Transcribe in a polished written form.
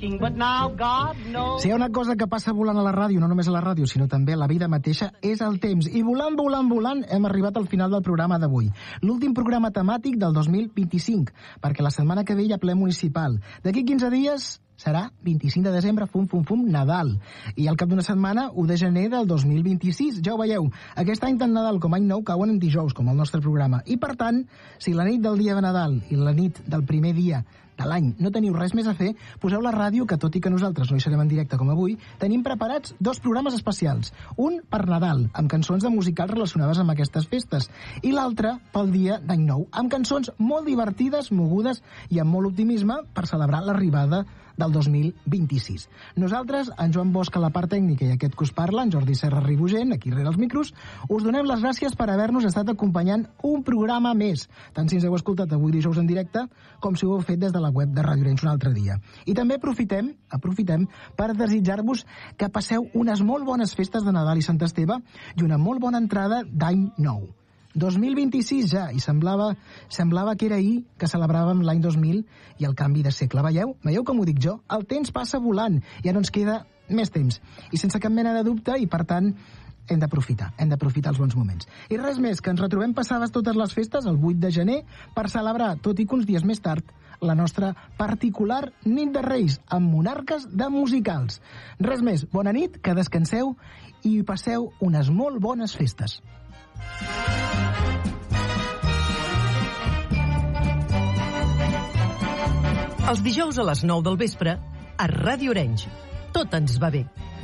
thinking, but now God knows. Si hi ha una cosa que passa volant a la ràdio, no només a la ràdio, sinó també a la vida mateixa, és el temps. I volant, volant, volant, hem arribat al final del programa d'avui. L'últim programa temàtic del 2025, perquè la setmana que ve hi ha ple municipal. D'aquí 15 dies serà 25 de desembre, fum, fum, fum, Nadal. I al cap d'una setmana, 1 de gener del 2026. Ja ho veieu, aquest any tant Nadal com any nou cauen en dijous, com el nostre programa. I per tant, si la nit del dia de Nadal i la nit del primer dia de l'any no teniu res més a fer, poseu la ràdio, que tot i que nosaltres no hi serem en directe com avui, tenim preparats 2 programes especials. Un per Nadal, amb cançons de musicals relacionades amb aquestes festes, i l'altre pel dia d'any nou, amb cançons molt divertides, mogudes i amb molt optimisme per celebrar l'arribada del 2026. Nosaltres, en Joan Bosch a la part tècnica i aquest que us parla, en Jordi Serra Ribugent, aquí rere els micros, us donem les gràcies per haver-nos estat acompanyant un programa més, tant si ens heu escoltat avui dijous en directe, com si ho heu fet des de la web de Radio Orenys un altre dia. I també aprofitem per desitjar-vos que passeu unes molt bones festes de Nadal i Sant Esteve i una molt bona entrada d'any nou. 2026 ja, i semblava que era ahir que celebràvem l'any 2000 i el canvi de segle. Veieu com ho dic jo? El temps passa volant, ja no ens queda més temps. I sense cap mena de dubte, i per tant, hem d'aprofitar els bons moments. I res més, que ens retrobem passades totes les festes el 8 de gener per celebrar, tot i que uns dies més tard, la nostra particular nit de Reis, amb monarques de musicals. Res més, bona nit, que descanseu i passeu unes molt bones festes. Els dijous a les 9 del vespre, a Ràdio Orenys. Tot ens va bé.